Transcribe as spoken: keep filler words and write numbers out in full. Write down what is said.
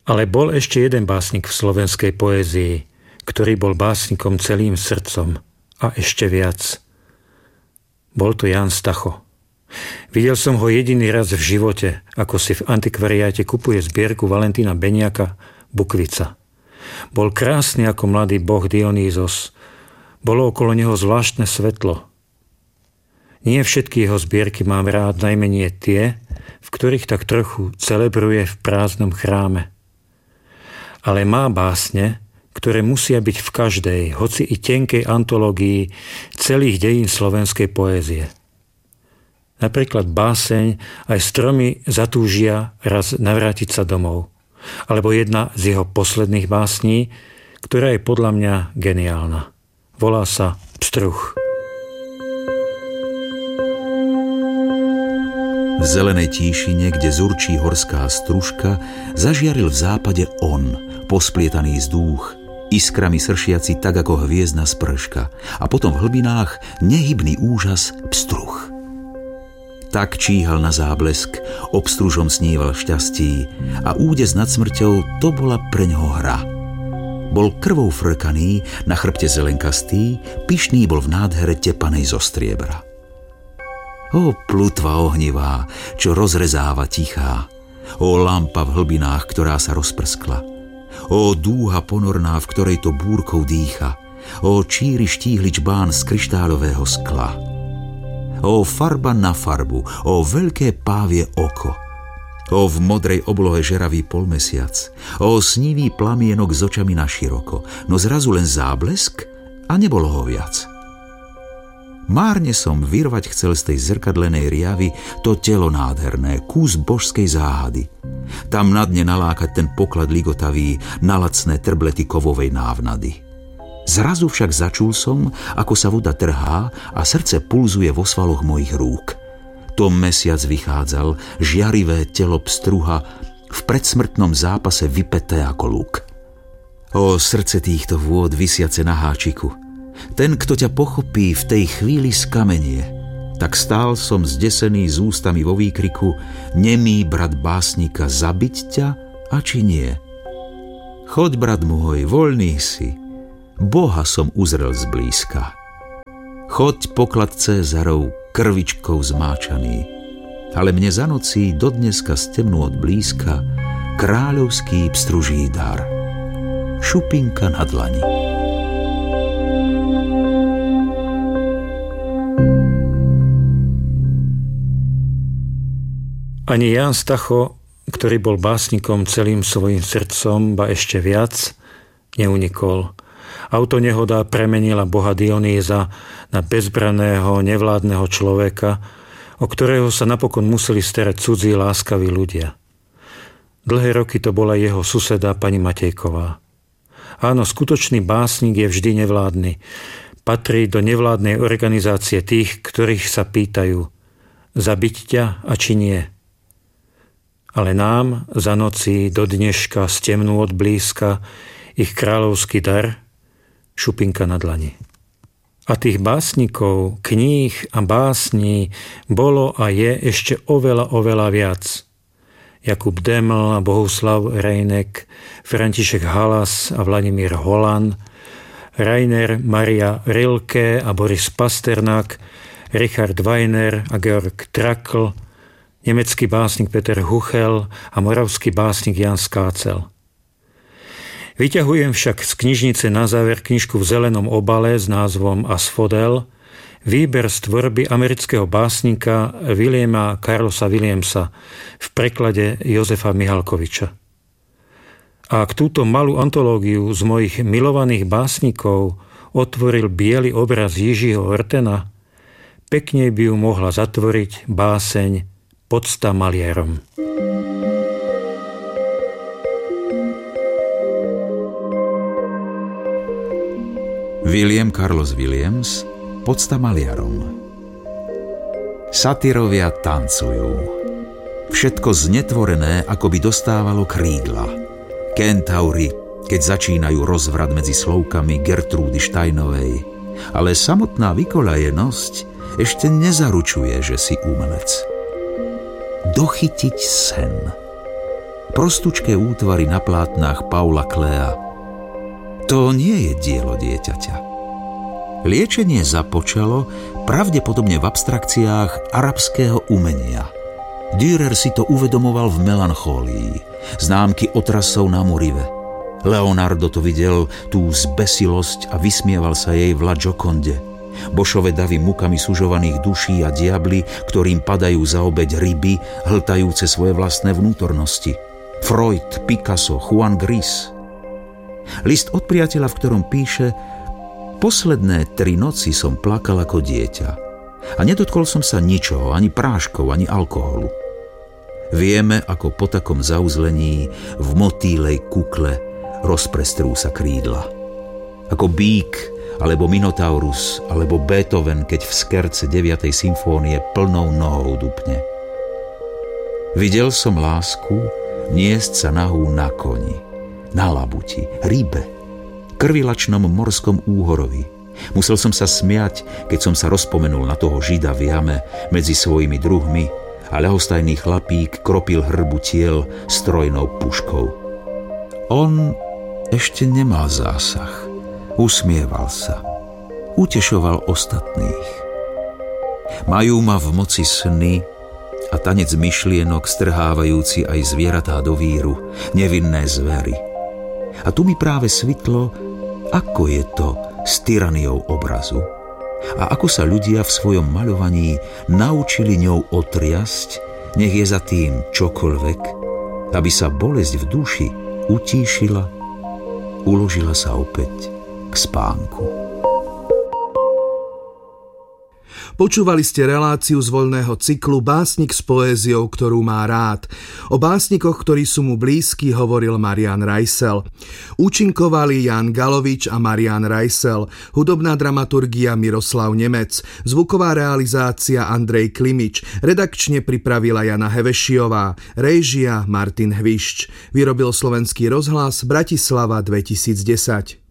Ale bol ešte jeden básnik v slovenskej poézii, ktorý bol básnikom celým srdcom a ešte viac. Bol to Ján Stacho. Videl som ho jediný raz v živote, ako si v antikvariáte kupuje zbierku Valentína Beniaka Bukvica. Bol krásny ako mladý boh Dionýzos. Bolo okolo neho zvláštne svetlo. Nie všetky jeho zbierky mám rád, najmenej tie, v ktorých tak trochu celebruje v prázdnom chráme. Ale má básne, ktoré musia byť v každej, hoci i tenkej antológii celých dejín slovenskej poézie. Napríklad báseň Aj stromy zatúžia raz navrátiť sa domov, alebo jedna z jeho posledných básní, ktorá je podľa mňa geniálna. Volá sa Pstruh. V zelenej tíšine, kde zurčí horská stružka, zažiaril v západe on, posplietaný zdúch, iskrami sršiaci tak ako hviezdna sprška, a potom v hlbinách nehybný úžas pstruh. Tak číhal na záblesk, obstružom sníval šťastí a údes nad smrťou to bola preňho hra. Bol krvou frkaný, na chrbte zelenkastý, pyšný bol v nádhere tepanej zo striebra. Ó plutva ohnivá, čo rozrezáva tichá, ó lampa v hlbinách, ktorá sa rozprskla, ó dúha ponorná, v ktorej to búrkou dýcha, ó číri štíhlič bán z kryštáľového skla, ó farba na farbu, ó veľké pávie oko, ó v modrej oblohe žeravý polmesiac, ó snivý plamienok s očami naširoko, no zrazu len záblesk a nebolo ho viac. Márne som vyrvať chcel z tej zrkadlenej riavy to telo nádherné, kus božskej záhady. Tam na dne nalákať ten poklad ligotavý na lacné trblety kovovej návnady. Zrazu však začul som, ako sa voda trhá a srdce pulzuje vo svaloch mojich rúk. To mesiac vychádzal, žiarivé telo pstruha, v predsmrtnom zápase vypeté ako luk. Ó srdce týchto vôd visiace na háčiku, ten, kto ťa pochopí, v tej chvíli skamenie. Tak stál som zdesený s ústami vo výkriku: nemý brat básnika, zabiť ťa, a či nie? Choď, brat môj, voľný si, Boha som uzrel zblízka. Choď, poklad Cézarov, krvičkou zmáčaný, ale mne za nocí dodneska stemnú od blízka kráľovský pstruží dar. Šupinka na dlani. Ani Ján Stacho, ktorý bol básnikom celým svojim srdcom, ba ešte viac, neunikol. Autonehoda premenila boha Dionýza na bezbraného, nevládneho človeka, o ktorého sa napokon museli starať cudzí láskaví ľudia. Dlhé roky to bola jeho suseda pani Matejková. Áno, skutočný básnik je vždy nevládny. Patrí do nevládnej organizácie tých, ktorých sa pýtajú: zabiť ťa, a či nie? Ale nám za noci do dneška stemnú od blízka ich kráľovský dar, šupinka na dlani. A tých básnikov, kníh a básní bolo a je ešte oveľa, oveľa viac. Jakub Deml a Bohuslav Rejnek, František Halas a Vladimír Holan, Rainer Maria Rilke a Boris Pasternák, Richard Weiner a Georg Trakl, nemecký básnik Peter Huchel a moravský básnik Jan Skácel. Vyťahujem však z knižnice na záver knižku v zelenom obale s názvom Asphodel, výber z tvorby amerického básnika Williama Carlosa Williamsa v preklade Jozefa Mihalkoviča. A ak túto malú antológiu z mojich milovaných básnikov otvoril biely obraz Jižího Ortena, pekne by ju mohla zatvoriť báseň Podsta maliarom. William Carlos Williams, Podsta maliarom. Satyrovia tancujú. Všetko znetvorené, ako by dostávalo krídla. Kentauri, keď začínajú rozvrat medzi slovkami Gertrúdy Štajnovej. Ale samotná vykolajenosť ešte nezaručuje, že si umelec. Dochytiť sen. prostučké útvary na plátnách Paula Klea. To nie je dielo dieťaťa. Liečenie započalo pravdepodobne v abstrakciách arabského umenia. Dürer si to uvedomoval v melanchólii, známky otrasov na Morive. Leonardo to videl tú zbesilosť a vysmieval sa jej v La Gioconde. Bošove davy mukami sužovaných duší a diabli, ktorým padajú za obeť ryby, hltajúce svoje vlastné vnútornosti. Freud, Picasso, Juan Gris. List od priateľa, v ktorom píše: posledné tri noci som plakal ako dieťa a nedotkol som sa ničoho, ani práškov, ani alkoholu. Vieme, ako po takom zauzlení v motýlej kukle rozprestrú sa krídla. Ako bík, alebo Minotaurus, alebo Beethoven, keď v skerce deviatej symfónie plnou nohou dupne. Videl som lásku niesť sa nahú na koni, na labuti, rybe, krvilačnom morskom úhorovi. Musel som sa smiať, keď som sa rozpomenul na toho Žida v jame medzi svojimi druhmi a ľahostajný chlapík kropil hrbu tiel strojnou puškou. On ešte nemal zásah. Usmieval sa. Utešoval ostatných. Majú ma v moci sny a tanec myšlienok strhávajúci aj zvieratá do víru, nevinné zvery. A tu mi práve svitlo, ako je to s tyraniou obrazu a ako sa ľudia v svojom maľovaní naučili ňou otriasť, nech je za tým čokoľvek, aby sa bolesť v duši utíšila, uložila sa opäť k spánku. Počúvali ste reláciu z voľného cyklu Básnik s poéziou, ktorú má rád. O básnikoch, ktorí sú mu blízki, hovoril Marián Rajsel. Účinkovali Jan Galovič a Marián Rajsel, hudobná dramaturgia Miroslav Nemec, zvuková realizácia Andrej Klimič, redakčne pripravila Jana Hevešiová, réžia Martin Hvišč. Vyrobil Slovenský rozhlas Bratislava dvetisícdesať.